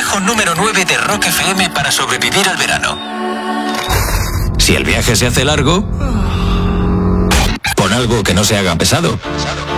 consejo número 9 de Rock FM para sobrevivir al verano. Si el viaje se hace largo, pon algo que no se haga pesado.